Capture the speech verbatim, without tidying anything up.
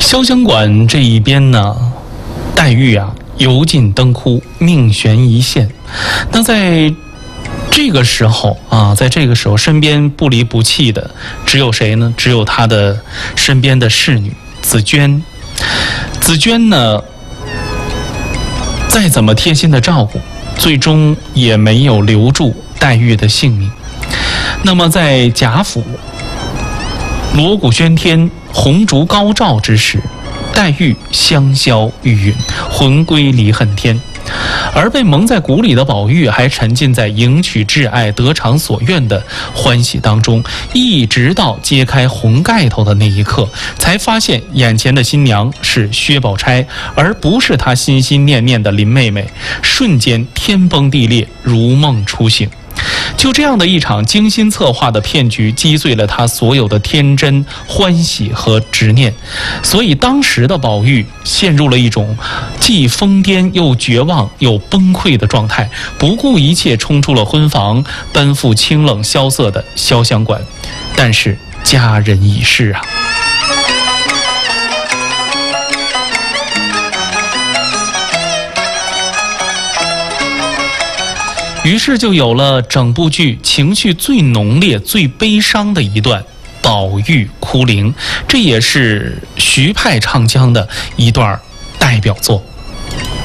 潇湘馆这一边呢，黛玉啊油尽灯枯，命悬一线。那在这个时候啊，在这个时候，身边不离不弃的只有谁呢？只有他的身边的侍女紫娟。紫娟呢，再怎么贴心的照顾，最终也没有留住黛玉的性命。那么在贾府锣鼓喧天、红烛高照之时，黛玉香消玉殒，魂归离恨天。而被蒙在鼓里的宝玉还沉浸在迎娶挚爱、得偿所愿的欢喜当中，一直到揭开红盖头的那一刻，才发现眼前的新娘是薛宝钗，而不是他心心念念的林妹妹。瞬间天崩地裂，如梦初醒。就这样的一场精心策划的骗局，击碎了他所有的天真、欢喜和执念。所以当时的宝玉陷入了一种既疯癫又绝望又崩溃的状态，不顾一切冲出了婚房，奔赴清冷萧瑟的潇湘馆。但是佳人已逝啊！于是就有了整部剧情绪最浓烈、最悲伤的一段宝玉哭灵，这也是徐派唱腔的一段代表作。